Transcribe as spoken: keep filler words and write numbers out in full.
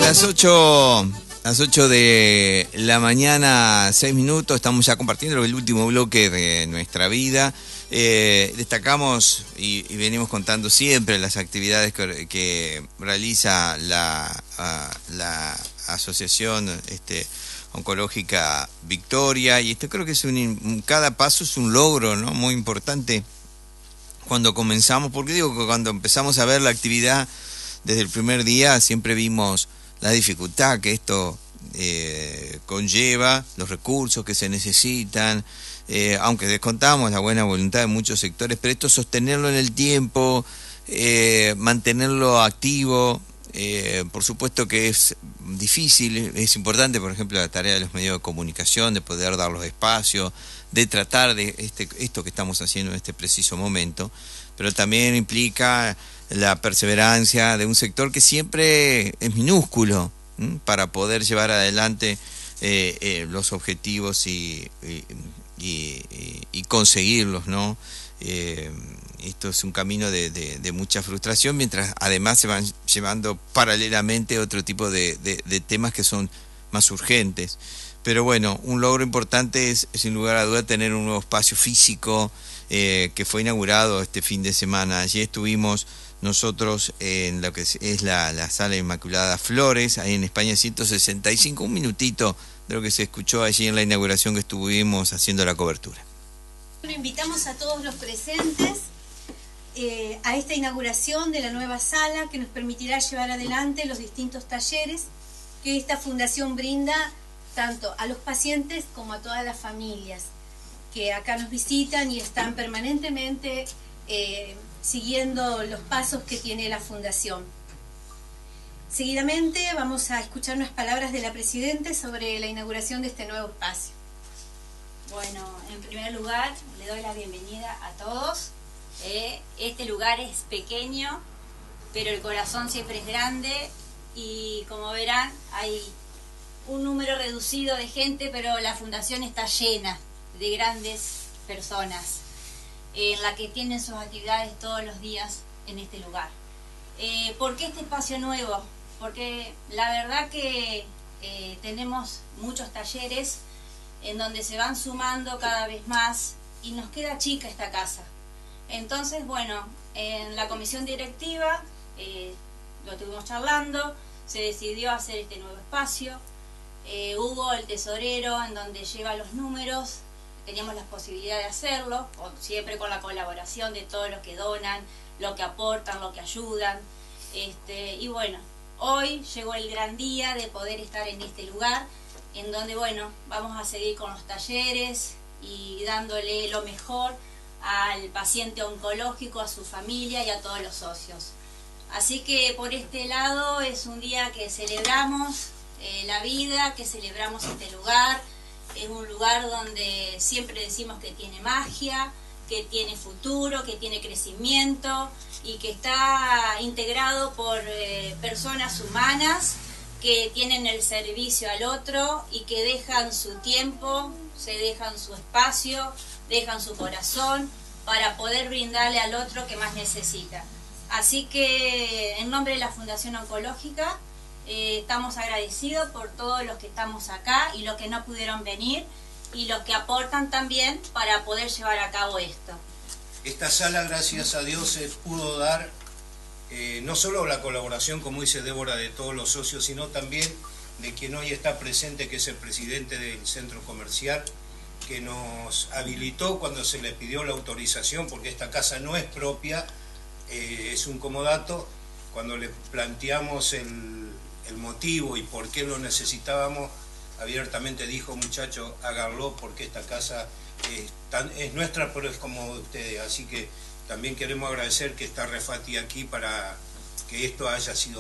las ocho, las ocho de la mañana, seis minutos, estamos ya compartiendo el último bloque de nuestra vida. Eh, destacamos y, y venimos contando siempre las actividades que, que realiza la, uh, la asociación este, oncológica Victoria, y esto creo que es un, cada paso es un logro, ¿no?, muy importante cuando comenzamos, porque digo que cuando empezamos a ver la actividad desde el primer día siempre vimos la dificultad que esto eh, conlleva, los recursos que se necesitan, eh, aunque descontamos la buena voluntad de muchos sectores, pero esto sostenerlo en el tiempo, eh, mantenerlo activo, eh, por supuesto que es difícil, es importante, por ejemplo, la tarea de los medios de comunicación, de poder dar los espacios, de tratar de este, esto que estamos haciendo en este preciso momento, pero también implica la perseverancia de un sector que siempre es minúsculo, ¿m? para poder llevar adelante eh, eh, los objetivos y, y, y, y conseguirlos, ¿no? Eh, esto es un camino de, de, de mucha frustración, mientras además se van llevando paralelamente otro tipo de, de, de temas que son más urgentes. Pero bueno, un logro importante es, sin lugar a duda, tener un nuevo espacio físico eh, que fue inaugurado este fin de semana. Allí estuvimos nosotros en lo que es, es la, la Sala Inmaculada Flores, ahí en España ciento sesenta y cinco, un minutito de lo que se escuchó allí en la inauguración que estuvimos haciendo la cobertura. Bueno, invitamos a todos los presentes eh, a esta inauguración de la nueva sala que nos permitirá llevar adelante los distintos talleres que esta fundación brinda tanto a los pacientes como a todas las familias que acá nos visitan y están permanentemente eh, siguiendo los pasos que tiene la fundación. Seguidamente vamos a escuchar unas palabras de la Presidenta sobre la inauguración de este nuevo espacio. Bueno, en primer lugar le doy la bienvenida a todos. Eh, este lugar es pequeño, pero el corazón siempre es grande y como verán hay un número reducido de gente, pero la fundación está llena de grandes personas en la que tienen sus actividades todos los días en este lugar. Eh, ¿Por qué este espacio nuevo? Porque la verdad que eh, tenemos muchos talleres en donde se van sumando cada vez más y nos queda chica esta casa. Entonces, bueno, en la comisión directiva eh, lo estuvimos charlando, se decidió hacer este nuevo espacio. Eh, hubo el tesorero en donde lleva los números, teníamos la posibilidad de hacerlo, siempre con la colaboración de todos los que donan, lo que aportan, lo que ayudan. Este, y bueno, hoy llegó el gran día de poder estar en este lugar, en donde bueno, vamos a seguir con los talleres y dándole lo mejor al paciente oncológico, a su familia y a todos los socios. Así que por este lado es un día que celebramos eh, la vida, que celebramos este lugar. Es un lugar donde siempre decimos que tiene magia, que tiene futuro, que tiene crecimiento y que está integrado por eh, personas humanas que tienen el servicio al otro y que dejan su tiempo, se dejan su espacio, dejan su corazón para poder brindarle al otro que más necesita. Así que en nombre de la Fundación Oncológica eh, estamos agradecidos por todos los que estamos acá y los que no pudieron venir y los que aportan también para poder llevar a cabo esto. Esta sala, gracias a Dios, se pudo dar eh, no solo la colaboración, como dice Débora, de todos los socios, sino también de quien hoy está presente, que es el presidente del centro comercial, que nos habilitó cuando se le pidió la autorización, porque esta casa no es propia, eh, es un comodato. Cuando le planteamos el, el motivo y por qué lo necesitábamos, abiertamente dijo: muchachos, háganlo porque esta casa es, tan, es nuestra, pero es como de ustedes. Así que también queremos agradecer que está Refati aquí para que esto haya sido